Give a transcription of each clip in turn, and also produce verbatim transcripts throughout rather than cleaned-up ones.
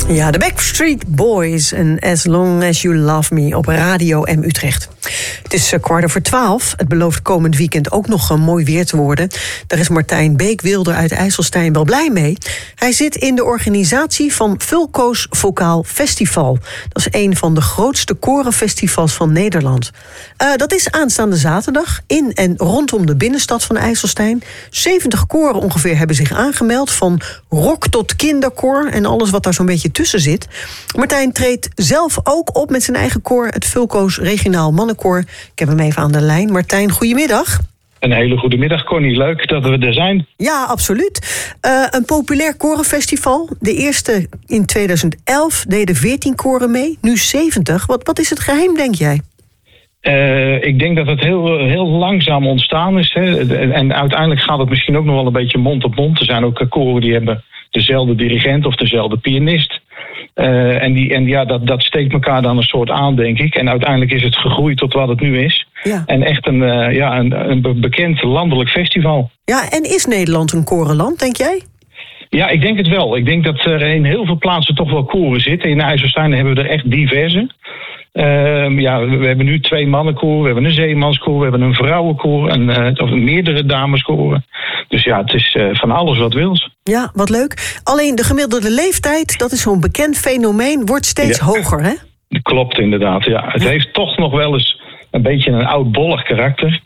Ja, de Backstreet Boys en As Long As You Love Me op Radio M Utrecht. Het is uh, kwart over twaalf. Het belooft komend weekend ook nog uh, mooi weer te worden. Daar is Martijn Beekwilder uit IJsselstein wel blij mee. Hij zit in de organisatie van Fulco's Vocaal Festival. Dat is een van de grootste korenfestivals van Nederland. Uh, dat is aanstaande zaterdag in en rondom de binnenstad van IJsselstein. zeventig koren ongeveer hebben zich aangemeld, van rock tot kinderkoor en alles wat daar zo'n beetje tussen zit. Martijn treedt zelf ook op met zijn eigen koor, het Fulco's Regionaal Mannenkoor. Ik heb hem even aan de lijn. Martijn, goedemiddag. Een hele goede middag, Connie. Leuk dat we er zijn. Ja, absoluut. Uh, een populair korenfestival. De eerste in tweeduizend elf deden veertien koren mee, nu zeventig. Wat, wat is het geheim, denk jij? Uh, ik denk dat het heel, heel langzaam ontstaan is. Hè. En uiteindelijk gaat het misschien ook nog wel een beetje mond op mond. Er zijn ook koren die hebben dezelfde dirigent of dezelfde pianist. Uh, en die, en ja, dat, dat steekt elkaar dan een soort aan, denk ik. En uiteindelijk is het gegroeid tot wat het nu is. Ja. En echt een, uh, ja, een, een bekend landelijk festival. Ja, en is Nederland een korenland, denk jij? Ja, ik denk het wel. Ik denk dat er in heel veel plaatsen toch wel koren zitten. In IJsselstein hebben we er echt diverse. Uh, ja, we hebben nu twee mannenkoren, we hebben een zeemanskoor, we hebben een vrouwenkoor en uh, of meerdere dameskoren. Dus ja, het is uh, van alles wat wils. Ja, wat leuk. Alleen de gemiddelde leeftijd, dat is zo'n bekend fenomeen, wordt steeds ja. hoger, hè? Klopt, inderdaad. Ja. Het ja. heeft toch nog wel eens een beetje een oudbollig karakter.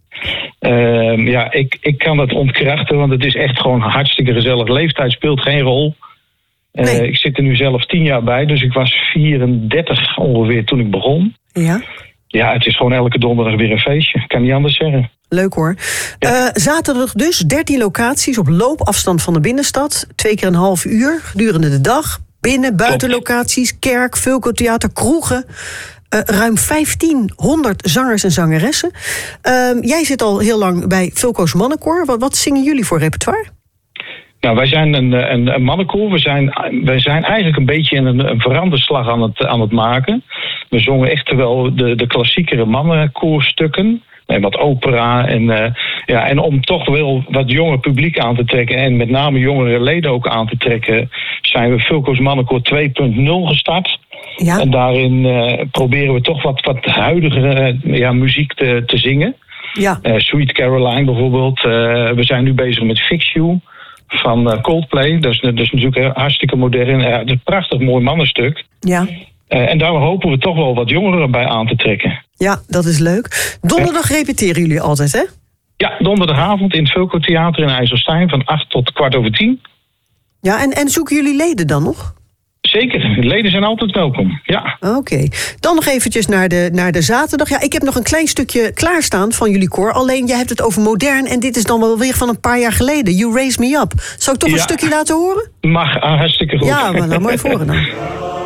Uh, ja, ik, ik kan dat ontkrachten, want het is echt gewoon hartstikke gezellig. Leeftijd speelt geen rol. Nee. Uh, ik zit er nu zelf tien jaar bij, dus ik was vierendertig ongeveer toen ik begon. Ja. Ja, het is gewoon elke donderdag weer een feestje. Kan niet anders zeggen. Leuk hoor. Ja. Uh, zaterdag dus, dertien locaties op loopafstand van de binnenstad. Twee keer een half uur gedurende de dag. Binnen, buitenlocaties, kerk, Fulco Theater, kroegen. Uh, ruim vijftienhonderd zangers en zangeressen. Uh, jij zit al heel lang bij Fulco's Mannenkoor. Wat, wat zingen jullie voor repertoire? Nou, wij zijn een, een, een mannenkoor. We zijn, wij zijn eigenlijk een beetje een, een veranderslag aan het, aan het maken. We zongen echt wel de, de klassiekere mannenkoorstukken. En wat opera. En, uh, ja, en om toch wel wat jonger publiek aan te trekken. En met name jongere leden ook aan te trekken. Zijn we Fulco's Mannenkoor twee punt nul gestart. Ja. En daarin uh, proberen we toch wat, wat huidige uh, ja, muziek te, te zingen. Ja. Uh, Sweet Caroline bijvoorbeeld. Uh, we zijn nu bezig met Fix You van uh, Coldplay. Dat is, dat is natuurlijk hartstikke modern. Uh, het is een prachtig mooi mannenstuk. Ja. Uh, en daar hopen we toch wel wat jongeren bij aan te trekken. Ja, dat is leuk. Donderdag repeteren jullie altijd, hè? Ja, donderdagavond in het Fulco Theater in IJsselstein van acht tot kwart over tien. Ja, en, en zoeken jullie leden dan nog? Zeker, de leden zijn altijd welkom, ja. Oké, okay. Dan nog eventjes naar de, naar de zaterdag. Ja, ik heb nog een klein stukje klaarstaan van jullie koor. Alleen, jij hebt het over modern en dit is dan wel weer van een paar jaar geleden. You Raise Me Up. Zal ik toch ja. een stukje laten horen? Mag, hartstikke goed. Ja, maar nou mooi voor dan.